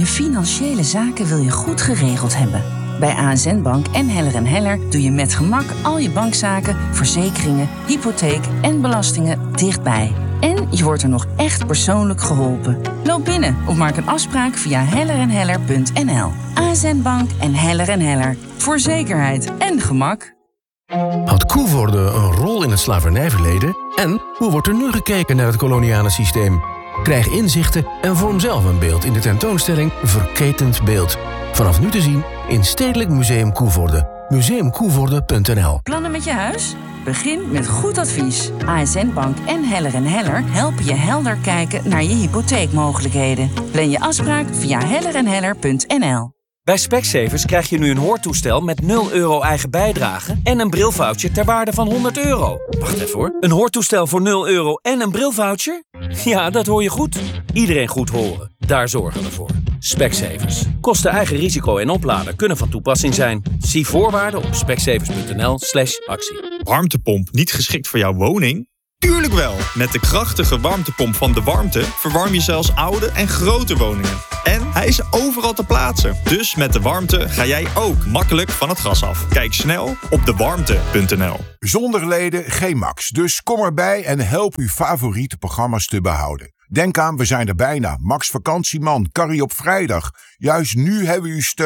financiële zaken wil je goed geregeld hebben. Bij ASN Bank en Heller & Heller doe je met gemak al je bankzaken, verzekeringen, hypotheek en belastingen dichtbij. En je wordt er nog echt persoonlijk geholpen. Loop binnen of maak een afspraak via hellerenheller.nl. ASN Bank en Heller & Heller. Voor zekerheid en gemak. Had Koevoorde een rol in het slavernijverleden? En hoe wordt er nu gekeken naar het koloniale systeem? Krijg inzichten en vorm zelf een beeld in de tentoonstelling Verketend Beeld. Vanaf nu te zien in Stedelijk Museum Koevoorde. museumkoevoorde.nl. Plannen met je huis? Begin met goed advies. ASN Bank en Heller & Heller helpen je helder kijken naar je hypotheekmogelijkheden. Plan je afspraak via hellerenheller.nl. Bij Specsavers krijg je nu een hoortoestel met 0 euro eigen bijdrage en een brilvoucher ter waarde van €100. Wacht even hoor. Een hoortoestel voor 0 euro en een brilvoucher? Ja, dat hoor je goed. Iedereen goed horen. Daar zorgen we voor. Specsavers. Kosten eigen risico en oplader kunnen van toepassing zijn. Zie voorwaarden op specsavers.nl/actie. Warmtepomp niet geschikt voor jouw woning? Tuurlijk wel! Met de krachtige warmtepomp van De Warmte verwarm je zelfs oude en grote woningen. En hij is overal te plaatsen. Dus met De Warmte ga jij ook makkelijk van het gas af. Kijk snel op dewarmte.nl. Zonder leden geen Max. Dus kom erbij en help uw favoriete programma's te behouden. Denk aan, we zijn er bijna. Max Vakantieman, Carrie op vrijdag. Juist nu hebben we uw steun.